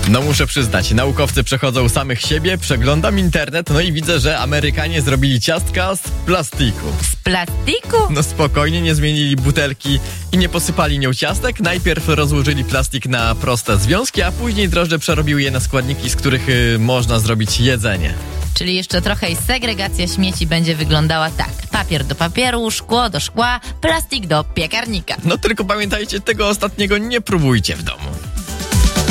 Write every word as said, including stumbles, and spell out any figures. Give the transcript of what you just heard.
No muszę przyznać, naukowcy przechodzą samych siebie, przeglądam internet, no i widzę, że Amerykanie zrobili ciastka z plastiku. Z plastiku? No spokojnie, nie zmienili butelki i nie posypali nią ciastek. Najpierw rozłożyli plastik na proste związki, a później drożdże przerobiły je na składniki, z których y, można zrobić jedzenie. Czyli jeszcze trochę i segregacja śmieci będzie wyglądała tak. Papier do papieru, szkło do szkła, plastik do piekarnika. No tylko pamiętajcie, tego ostatniego nie próbujcie w domu.